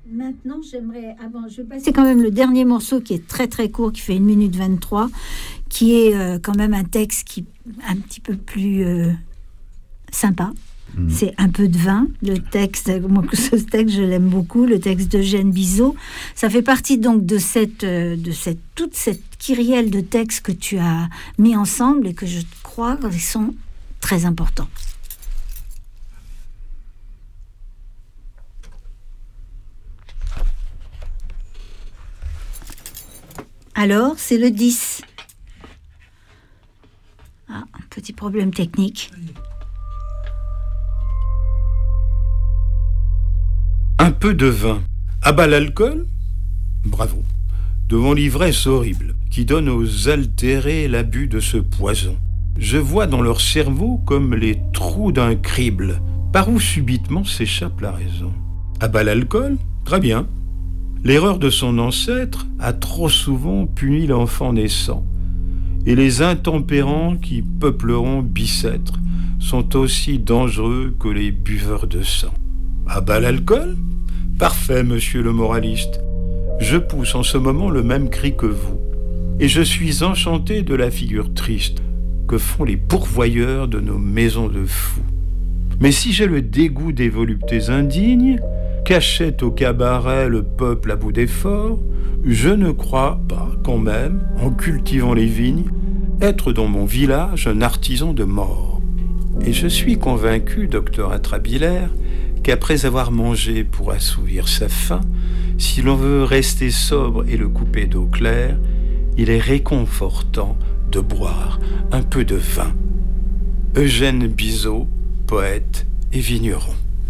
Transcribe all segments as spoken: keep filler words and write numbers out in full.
maintenant, j'aimerais... Avant, je vais passer quand même le dernier morceau qui est très très court, qui fait une minute vingt-trois, qui est euh, quand même un texte qui est un petit peu plus euh, sympa. Mmh. C'est Un peu de vin, le texte, moi ce texte je l'aime beaucoup, le texte d'Eugène Bizot. Ça fait partie donc de cette, de cette, toute cette kyrielle de textes que tu as mis ensemble et que je crois qu'ils sont très importants. Alors, c'est le dix. Ah, un petit problème technique. Un peu de vin. À bas l'alcool ? Bravo. Devant l'ivresse horrible, qui donne aux altérés l'abus de ce poison. Je vois dans leur cerveau comme les trous d'un crible, par où subitement s'échappe la raison. À bas l'alcool ? Très bien. L'erreur de son ancêtre a trop souvent puni l'enfant naissant. Et les intempérants qui peupleront Bicêtre sont aussi dangereux que les buveurs de sang. À bas l'alcool ? Parfait, monsieur le moraliste. Je pousse en ce moment le même cri que vous. Et je suis enchanté de la figure triste que font les pourvoyeurs de nos maisons de fous. Mais si j'ai le dégoût des voluptés indignes, qu'achète au cabaret le peuple à bout d'efforts, je ne crois pas, quand même, en cultivant les vignes, être dans mon village un artisan de mort. Et je suis convaincu, docteur Atrabilaire, qu'après avoir mangé pour assouvir sa faim, si l'on veut rester sobre et le couper d'eau claire, il est réconfortant de boire un peu de vin. Eugène Bizot, poète et vigneron.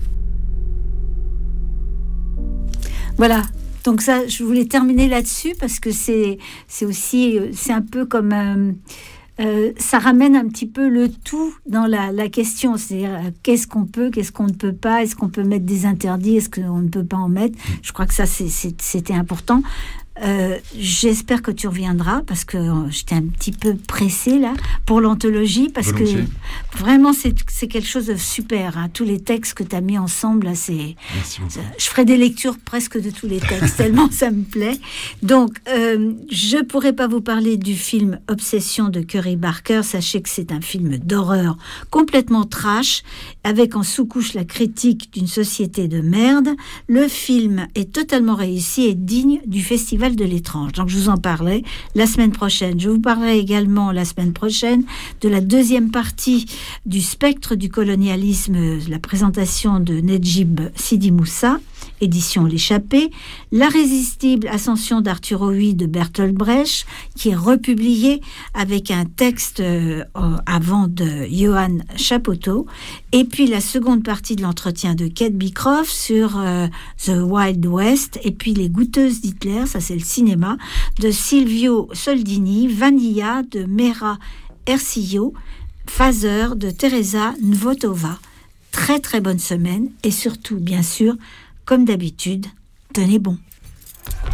Voilà, donc ça, je voulais terminer là-dessus parce que c'est, c'est aussi, c'est un peu comme... Euh, euh, ça ramène un petit peu le tout dans la, la question, c'est-à-dire euh, qu'est-ce qu'on peut, qu'est-ce qu'on ne peut pas, est-ce qu'on peut mettre des interdits, est-ce qu'on ne peut pas en mettre. Je crois que ça, c'est, c'est, c'était important. Euh, j'espère que tu reviendras parce que euh, j'étais un petit peu pressée là pour l'anthologie parce Volontiers. que vraiment c'est, c'est quelque chose de super, hein. Tous les textes que tu as mis ensemble là, c'est, c'est je ferai des lectures presque de tous les textes tellement ça me plaît. Donc euh, je pourrais pas vous parler du film Obsession de Curry Barker. Sachez que c'est un film d'horreur complètement trash avec en sous-couche la critique d'une société de merde. Le film est totalement réussi et digne du festival de l'étrange. Donc je vous en parlais la semaine prochaine. Je vous parlerai également la semaine prochaine de la deuxième partie du spectre du colonialisme, la présentation de Nedjib Sidi Moussa, édition L'échappée, La résistible ascension d'Arthur Huy de Bertolt Brecht, qui est republié avec un texte euh, avant de Johann Chapotto, et puis la seconde partie de l'entretien de Kate Beecroft sur euh, The Wild West, et puis Les goûteuses d'Hitler, ça c'est le cinéma, de Silvio Soldini, Vanilla de Mera Ercillo, Phaser de Teresa Nvotova. Très très bonne semaine, et surtout, bien sûr, comme d'habitude, tenez bon.